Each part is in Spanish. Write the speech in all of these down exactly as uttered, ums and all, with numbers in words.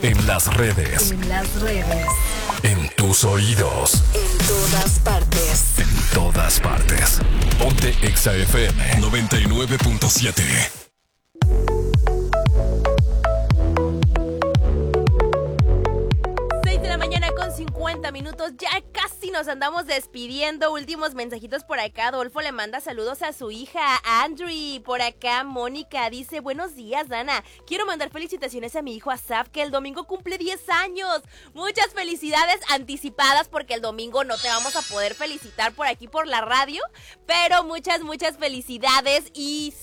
En las redes. En las redes. En tus oídos. En todas partes. En todas partes. Ponte Exa F M noventa y nueve punto siete. cincuenta minutos, ya casi nos andamos despidiendo. Últimos mensajitos por acá. Adolfo le manda saludos a su hija Andri. Por acá Mónica dice: buenos días, Dana, quiero mandar felicitaciones a mi hijo Asaf, que el domingo cumple diez años. Muchas felicidades anticipadas, porque el domingo no te vamos a poder felicitar por aquí por la radio, pero muchas, muchas felicidades. Y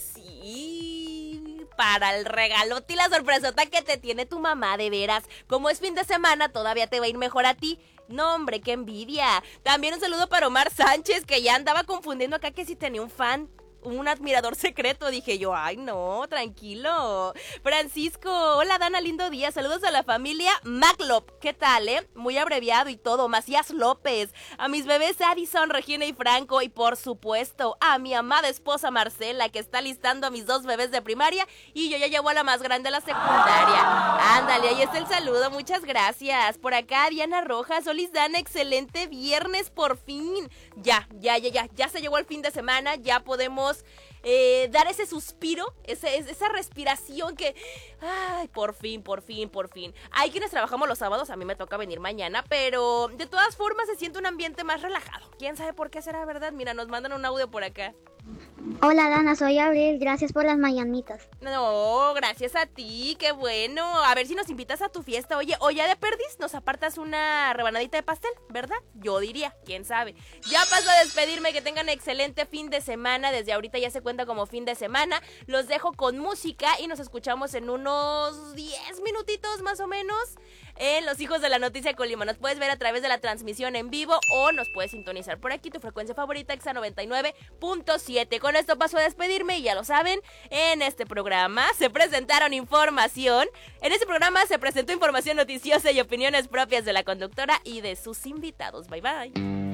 sí, para el regalote y la sorpresota que te tiene tu mamá, de veras. Como es fin de semana, todavía te va a ir mejor a ti. No, hombre, qué envidia. También un saludo para Omar Sánchez, que ya andaba confundiendo acá que si tenía un fan, un admirador secreto. Dije yo, ay no, tranquilo. Francisco, hola Dana, lindo día. Saludos a la familia Maclop. ¿Qué tal, eh? Muy abreviado y todo. Macías López. A mis bebés Addison, Regina y Franco. Y por supuesto, a mi amada esposa Marcela, que está listando a mis dos bebés de primaria. Y yo ya llevo a la más grande a la secundaria. Ándale, ahí está el saludo. Muchas gracias. Por acá Diana Rojas. Olis Dana, excelente viernes, por fin. Ya, ya, ya, ya. Ya se llegó el fin de semana. Ya podemos Eh, dar ese suspiro, ese, esa respiración que, ay, por fin, por fin, por fin. Hay quienes trabajamos los sábados, a mí me toca venir mañana, pero de todas formas se siente un ambiente más relajado. ¿Quién sabe por qué será, verdad? Mira, nos mandan un audio por acá. Hola Dana, soy Abril, gracias por las mañanitas. No, gracias a ti, qué bueno. A ver si nos invitas a tu fiesta. Oye, o ya de perdis nos apartas una rebanadita de pastel, ¿verdad? Yo diría, quién sabe. Ya paso a despedirme, que tengan excelente fin de semana. Desde ahorita ya se cuenta como fin de semana. Los dejo con música y nos escuchamos en unos diez minutitos más o menos en Los Hijos de la Noticia Colima. Nos puedes ver a través de la transmisión en vivo o nos puedes sintonizar por aquí, tu frecuencia favorita, Exa noventa y nueve punto siete. Con esto paso a despedirme y ya lo saben, en este programa se presentaron información, en este programa se presentó información noticiosa y opiniones propias de la conductora y de sus invitados. Bye bye.